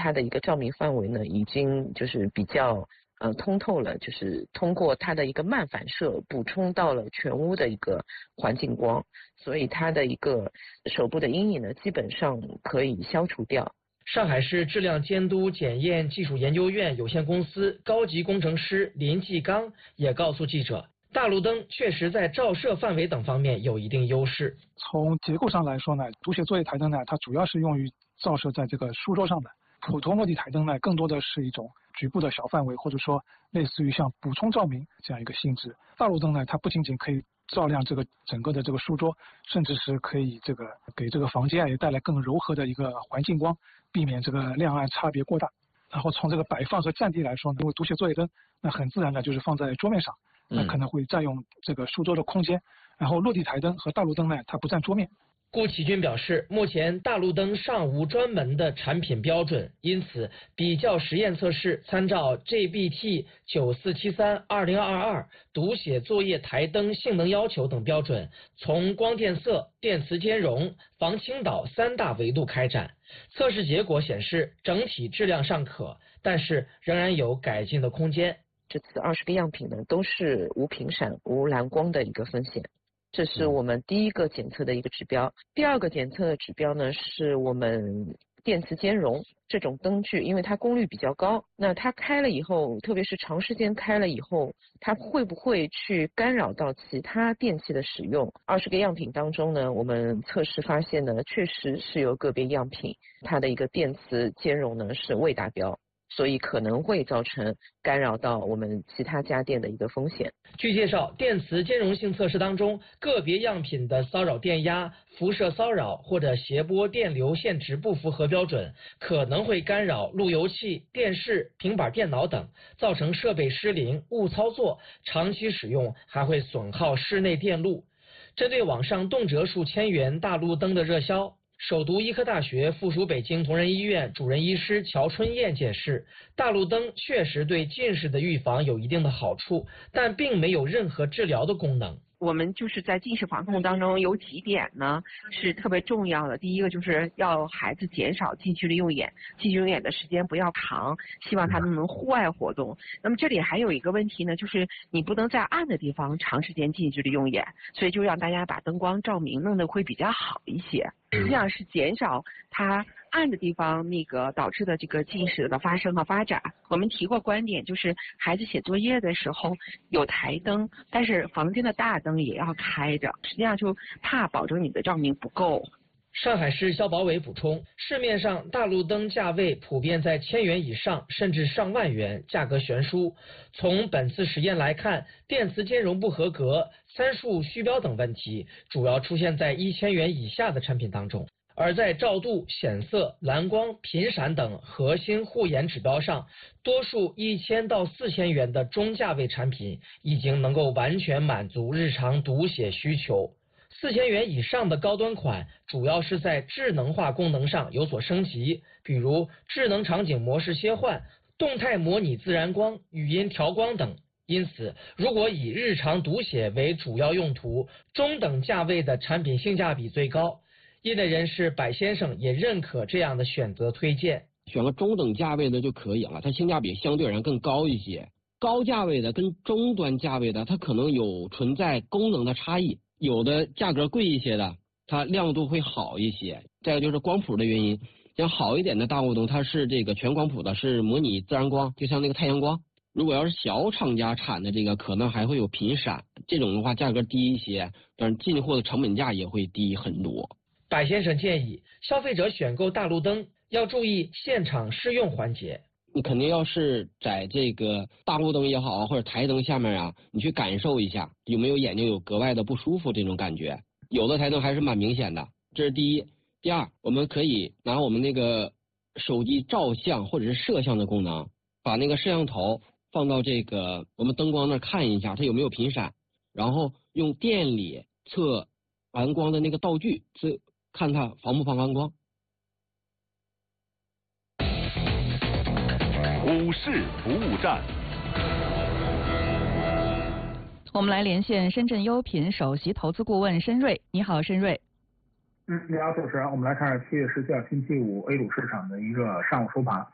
它的一个照明范围呢，已经就是比较通透了，就是通过它的一个慢反射补充到了全屋的一个环境光，所以它的一个手部的阴影呢，基本上可以消除掉。 上海市质量监督检验技术研究院有限公司高级工程师林继刚也告诉记者，大路灯确实在照射范围等方面有一定优势。 从结构上来说呢，读写作业台灯呢，它主要是用于照射在这个书桌上的。普通落地台灯呢，更多的是一种局部的小范围，或者说类似于像补充照明这样一个性质。大路灯呢，它不仅仅可以照亮这个整个的这个书桌，甚至是可以给这个房间也带来更柔和的一个环境光，避免这个亮暗差别过大。然后从这个摆放和占地来说呢，因为读写作业灯那很自然的就是放在桌面上，那可能会占用这个书桌的空间。然后落地台灯和大路灯呢，它不占桌面。 顾启军表示，目前大路灯尚无专门的产品标准，因此比较实验测试参照 JBT 9473-2022读写作业台灯性能要求等标准，从光电色、电磁兼容、防倾倒3大维度开展。测试结果显示，整体质量尚可，但是仍然有改进的空间。 这次20个样品呢，都是无频闪、无蓝光的一个风险。这是我们第一个检测的一个指标。第二个检测的指标呢，是我们电磁兼容这种灯具，因为它功率比较高，那它开了以后，特别是长时间开了以后，它会不会去干扰到其他电器的使用？20个样品当中呢，我们测试发现呢，确实是有个别样品它的一个电磁兼容呢是未达标，所以可能会造成干扰到我们其他家电的一个风险。 据介绍，电磁兼容性测试当中，个别样品的骚扰电压、辐射骚扰或者谐波电流线值不符合标准，可能会干扰路由器、电视、平板电脑等，造成设备失灵、误操作，长期使用还会损耗室内电路。针对网上动辄数千元大路灯的热销，首都医科大学附属北京同仁医院主任医师乔春燕解释，大路灯确实对近视的预防有一定的好处，但并没有任何治疗的功能。 我们就是在近视防控当中有几点呢是特别重要的。第一个就是要孩子减少近距离用眼，近距离用眼的时间不要长，希望他们能户外活动。那么这里还有一个问题呢，就是你不能在暗的地方长时间近距离用眼，所以就让大家把灯光照明弄得会比较好一些，实际上是减少它暗的地方那个导致的这个近视的发生和发展。我们提过观点，就是孩子写作业的时候有台灯，但是房间的大灯也要开着，实际上就怕保证你的照明不够。 上海市消保委补充，市面上大路灯价位普遍在1000元以上，甚至上万元，价格悬殊。从本次实验来看，电磁兼容不合格、参数虚标等问题，主要出现在1000元以下的产品当中。而在照度、显色、蓝光、频闪等核心护眼指标上，多数1000到4000元的中价位产品已经能够完全满足日常读写需求。4000元以上的高端款，主要是在智能化功能上有所升级，比如智能场景模式切换、动态模拟自然光、语音调光等。因此，如果以日常读写为主要用途，中等价位的产品性价比最高。业内人士柏先生也认可这样的选择推荐， 选个中等价位的就可以了，它性价比相对而言更高一些。高价位的跟中端价位的，它可能有存在功能的差异，有的价格贵一些的，它亮度会好一些。再有就是光谱的原因，像好一点的大路灯，它是这个全光谱的，是模拟自然光，就像那个太阳光。如果要是小厂家产的这个，可能还会有频闪，这种的话价格低一些，但是进货的成本价也会低很多。 柏先生建议，消费者选购大路灯要注意现场试用环节。 你肯定要是在这个大路灯也好，或者台灯下面啊，你去感受一下有没有眼睛有格外的不舒服这种感觉。有的台灯还是蛮明显的，这是第一。第二，我们可以拿我们那个手机照相或者是摄像的功能，把那个摄像头放到这个我们灯光那看一下它有没有频闪，然后用电里测蓝光的那个道具，看它防不防蓝光。 股市服务站， 我们来连线深圳优品首席投资顾问申瑞。你好，申瑞。 你好，主持人。我们来看7月17号星期五 A 股市场的一个上午收盘。